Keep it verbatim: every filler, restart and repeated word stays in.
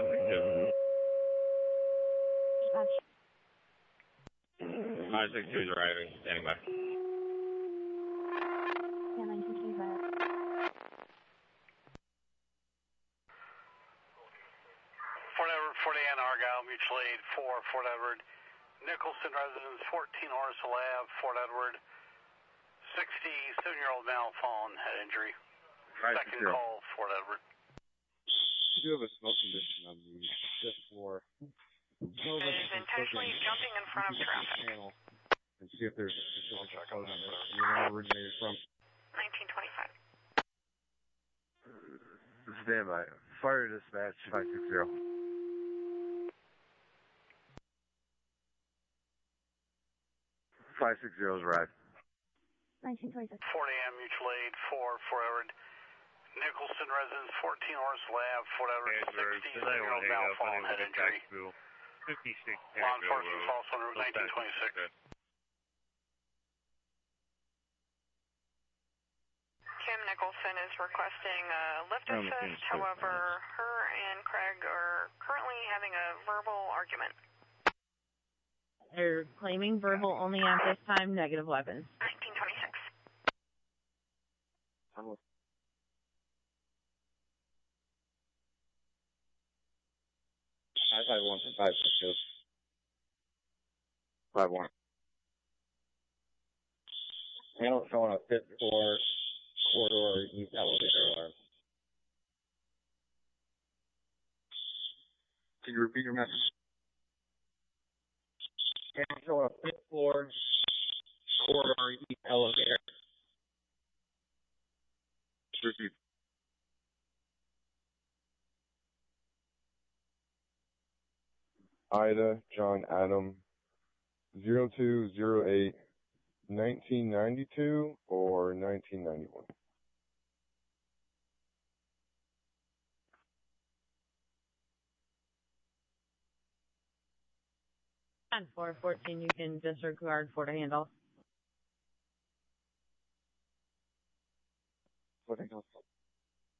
five six two is arriving, standing by. Yeah, nine two two five. Fort Edward, forty-eight Argyle, mutual aid four, Fort Edward. Nicholson residence, fourteen Orsel Ave, Fort Edward. sixty-seven-year-old male phone, head injury. Second call, Fort Edward. You do have a smoke condition on the fifth floor. Is intentionally jumping in front of traffic. And see if there's a specific code on this. You know where it originated from. nineteen twenty-five. Stand by. Fire dispatch five six zero. five six zero is arrived. nineteen twenty-six. forty A M mutual aid four, Fort Edward. Nicholson residence, fourteen Orsel Ave, Fort Edward. sixty-seven-year-old male phone, head injury. fifty-six. Law enforcement false on route nineteen twenty-six. Kim Nicholson is requesting a lift assist. However, her and Craig are currently having a verbal argument. They're claiming verbal only at this time, negative weapons. nineteen twenty-six. five five one for five six zero. five one. Handle showing a fifth floor corridor east elevator alarm. Can you repeat your message? Handle showing a fifth floor corridor east elevator. Repeat. Ida, John, Adam, zero two zero eight, nineteen ninety-two or nineteen ninety-one. On four fourteen, you can disregard for the handle. What handle?